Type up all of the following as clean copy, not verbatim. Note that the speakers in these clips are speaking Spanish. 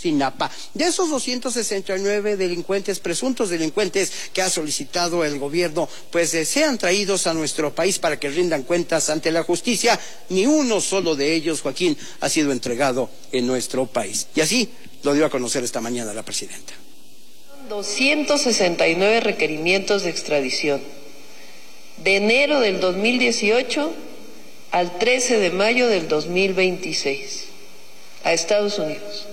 Ayotzinapa. De esos 269 delincuentes, presuntos delincuentes que ha solicitado el gobierno, pues sean traídos a nuestro país para que rindan cuentas ante la justicia, ni uno solo de ellos, Joaquín, ha sido entregado en nuestro país. Y así lo dio a conocer esta mañana la presidenta. 269 requerimientos de extradición de enero del 2018 al 13 de mayo del 2026 a Estados Unidos.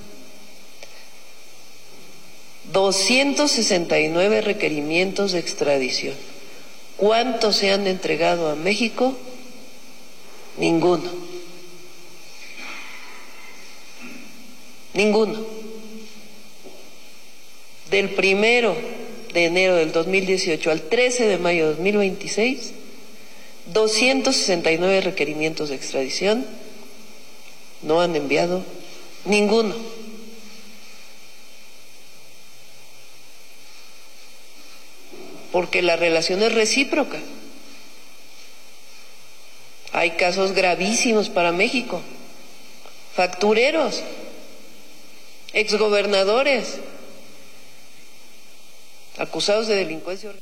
269 requerimientos de extradición. ¿Cuántos se han entregado a México? Ninguno. Ninguno. Del 1 de enero del 2018 al 13 de mayo de 2026, 269 requerimientos de extradición, no han enviado ninguno. Porque la relación es recíproca. Hay casos gravísimos para México, factureros, exgobernadores, acusados de delincuencia.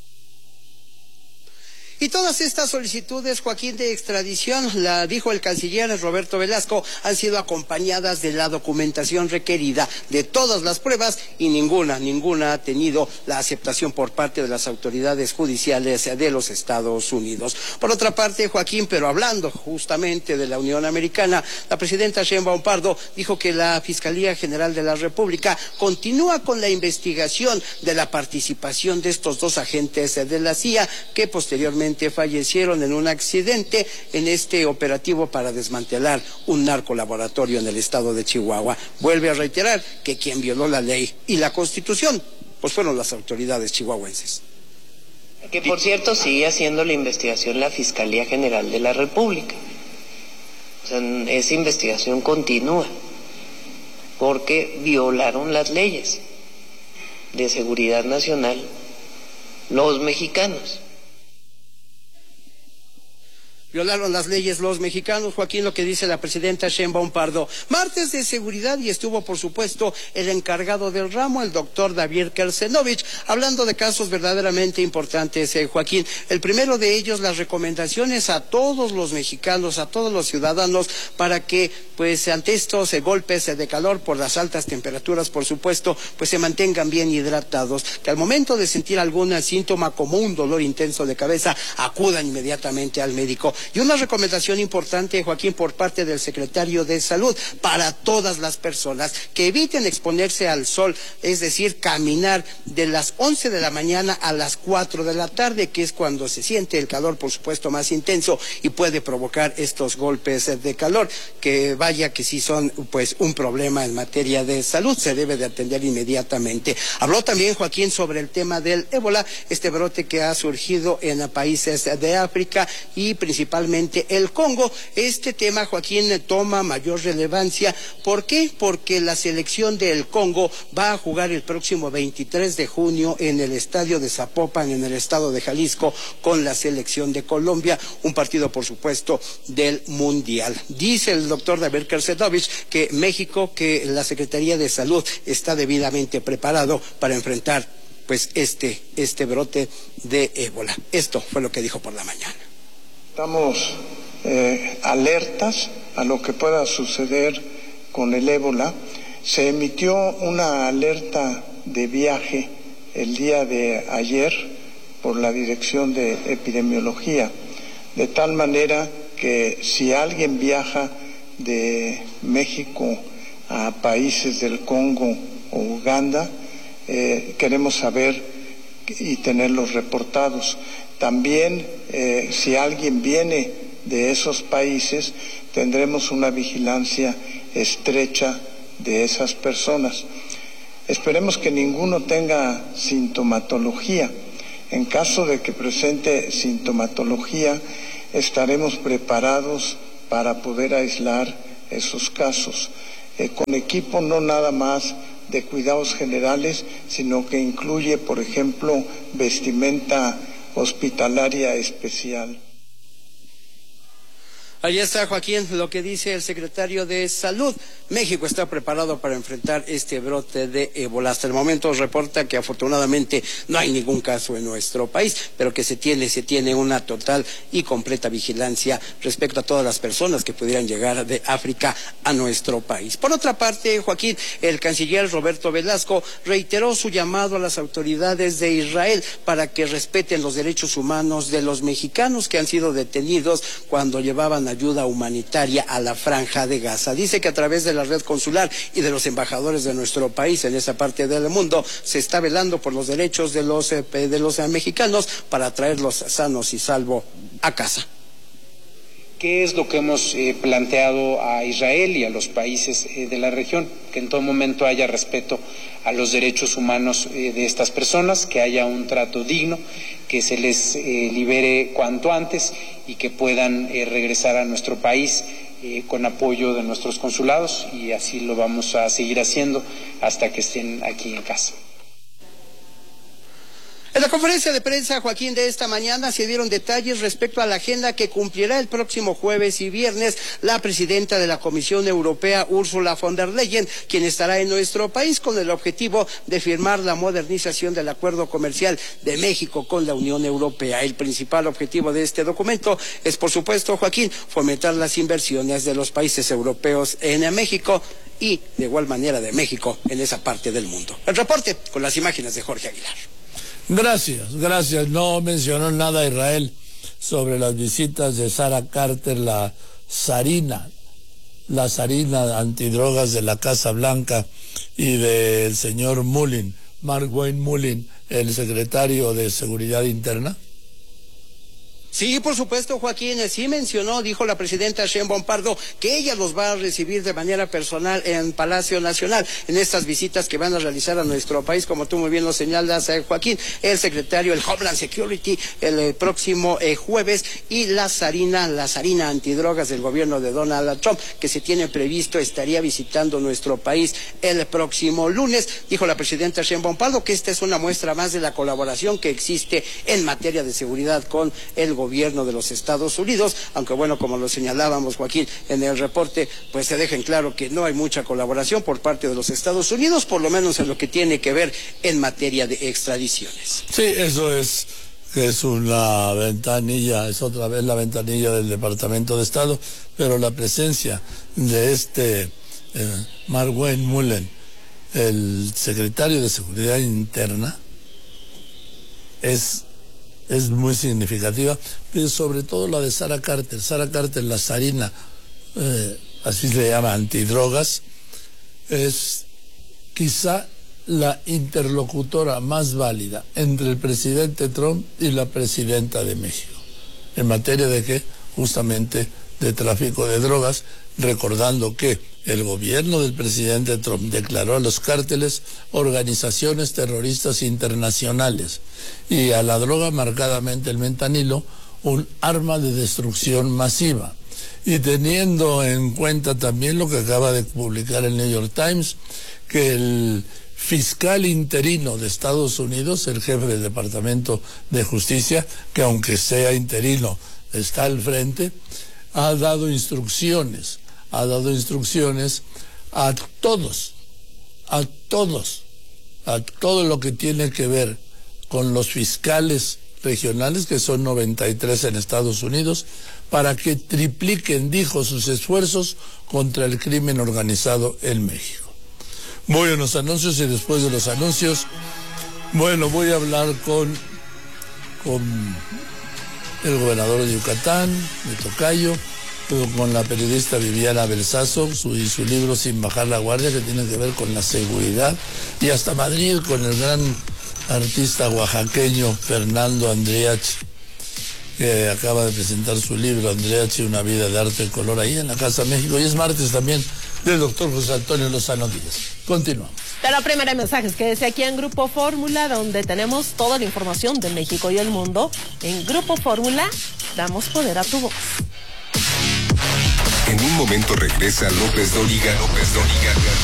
Y todas estas solicitudes, Joaquín, de extradición, dijo el canciller Roberto Velasco, han sido acompañadas de la documentación requerida, de todas las pruebas, y ninguna ha tenido la aceptación por parte de las autoridades judiciales de los Estados Unidos. Por otra parte, Joaquín, pero hablando justamente de la Unión Americana, la presidenta Sheinbaum Pardo dijo que la Fiscalía General de la República continúa con la investigación de la participación de estos dos agentes de la CIA que posteriormente fallecieron en un accidente en este operativo para desmantelar un narcolaboratorio en el estado de Chihuahua. Vuelve a reiterar que quien violó la ley y la Constitución, pues fueron las autoridades chihuahuenses. Que por cierto sigue haciendo la investigación la Fiscalía General de la República. O sea, esa investigación continúa porque violaron las leyes de seguridad nacional los mexicanos. Violaron las leyes los mexicanos, Joaquín, lo que dice la presidenta Sheinbaum Pardo. Martes de seguridad, y estuvo, por supuesto, el encargado del ramo, el doctor David Kersenovich, hablando de casos verdaderamente importantes, Joaquín. El primero de ellos, las recomendaciones a todos los mexicanos, a todos los ciudadanos, para que, pues, ante estos golpes de calor por las altas temperaturas, por supuesto, pues se mantengan bien hidratados, que al momento de sentir algún síntoma como un dolor intenso de cabeza, acudan inmediatamente al médico. Y una recomendación importante, Joaquín, por parte del secretario de Salud, para todas las personas, que eviten exponerse al sol, es decir, caminar de las 11 de la mañana a las 4 de la tarde, que es cuando se siente el calor, por supuesto, más intenso y puede provocar estos golpes de calor, que vaya que sí son, pues, un problema en materia de salud, se debe de atender inmediatamente. Habló también, Joaquín, sobre el tema del ébola, este brote que ha surgido en países de África y principalmente el Congo. Este tema, Joaquín, toma mayor relevancia. ¿Por qué? Porque la selección del Congo va a jugar el próximo 23 de junio en el estadio de Zapopan, en el estado de Jalisco, con la selección de Colombia, un partido, por supuesto, del Mundial. Dice el doctor David Kersenovich que México, que la Secretaría de Salud está debidamente preparado para enfrentar, pues, este brote de ébola. Esto fue lo que dijo por la mañana. Estamos alertas a lo que pueda suceder con el ébola. Se emitió una alerta de viaje el día de ayer por la Dirección de Epidemiología, de tal manera que si alguien viaja de México a países del Congo o Uganda, queremos saber y tenerlos reportados. También, si alguien viene de esos países, tendremos una vigilancia estrecha de esas personas. Esperemos que ninguno tenga sintomatología. En caso de que presente sintomatología, estaremos preparados para poder aislar esos casos, con equipo no nada más de cuidados generales, sino que incluye, por ejemplo, vestimenta hospitalaria especial. Ahí está, Joaquín, lo que dice el secretario de Salud. México está preparado para enfrentar este brote de ébola. Hasta el momento reporta que afortunadamente no hay ningún caso en nuestro país, pero que se tiene una total y completa vigilancia respecto a todas las personas que pudieran llegar de África a nuestro país. Por otra parte, Joaquín, el canciller Roberto Velasco reiteró su llamado a las autoridades de Israel para que respeten los derechos humanos de los mexicanos que han sido detenidos cuando llevaban ayuda humanitaria a la Franja de Gaza. Dice que a través de la red consular y de los embajadores de nuestro país en esa parte del mundo se está velando por los derechos de los mexicanos para traerlos sanos y salvos a casa. ¿Qué es lo que hemos planteado a Israel y a los países de la región? Que en todo momento haya respeto a los derechos humanos de estas personas, que haya un trato digno, que se les libere cuanto antes y que puedan regresar a nuestro país con apoyo de nuestros consulados, y así lo vamos a seguir haciendo hasta que estén aquí en casa. En la conferencia de prensa, Joaquín, de esta mañana se dieron detalles respecto a la agenda que cumplirá el próximo jueves y viernes la presidenta de la Comisión Europea, Ursula von der Leyen, quien estará en nuestro país con el objetivo de firmar la modernización del acuerdo comercial de México con la Unión Europea. El principal objetivo de este documento es, por supuesto, Joaquín, fomentar las inversiones de los países europeos en México y, de igual manera, de México en esa parte del mundo. El reporte con las imágenes de Jorge Aguilar. Gracias. No mencionó nada Israel sobre las visitas de Sara Carter, la zarina antidrogas de la Casa Blanca, y del señor Mullin, Mark-Wayne Mullin, el secretario de Seguridad Interna. Sí, por supuesto, Joaquín, sí mencionó, dijo la presidenta Sheinbaum Pardo, que ella los va a recibir de manera personal en Palacio Nacional, en estas visitas que van a realizar a nuestro país, como tú muy bien lo señalas, Joaquín, el secretario, el Homeland Security, el próximo jueves, y la zarina antidrogas del gobierno de Donald Trump, que se tiene previsto estaría visitando nuestro país el próximo lunes. Dijo la presidenta Sheinbaum Pardo que esta es una muestra más de la colaboración que existe en materia de seguridad con el gobierno de los Estados Unidos, aunque bueno, como lo señalábamos, Joaquín, en el reporte, pues se deja en claro que no hay mucha colaboración por parte de los Estados Unidos, por lo menos en lo que tiene que ver en materia de extradiciones. Sí, eso es una ventanilla, es otra vez la ventanilla del Departamento de Estado, pero la presencia de Mark-Wayne Mullin, el secretario de Seguridad Interna, es muy significativa, pero sobre todo la de Sara Carter, la zarina, así se llama, antidrogas, es quizá la interlocutora más válida entre el presidente Trump y la presidenta de México, en materia de que, justamente, de tráfico de drogas, recordando que el gobierno del presidente Trump declaró a los cárteles organizaciones terroristas internacionales y a la droga, marcadamente el fentanilo, un arma de destrucción masiva. Y teniendo en cuenta también lo que acaba de publicar el New York Times, que el fiscal interino de Estados Unidos, el jefe del Departamento de Justicia, que aunque sea interino está al frente, ha dado instrucciones a todo lo que tiene que ver con los fiscales regionales, que son 93 en Estados Unidos, para que tripliquen, dijo, sus esfuerzos contra el crimen organizado en México. Voy a los anuncios y después de los anuncios, voy a hablar con el gobernador de Yucatán, de Tocayo, con la periodista Viviana Belsazo y su libro Sin bajar la guardia, que tiene que ver con la seguridad, y hasta Madrid con el gran artista oaxaqueño Fernando Andreachi, que acaba de presentar su libro Andreachi, una vida de arte y color, ahí en la Casa México, y es martes también del doctor José Antonio Lozano Díaz. Continuamos. Pero primero hay mensajes, quédese aquí en Grupo Fórmula, donde tenemos toda la información de México y el mundo. En Grupo Fórmula, damos poder a tu voz. En un momento regresa López Dóriga.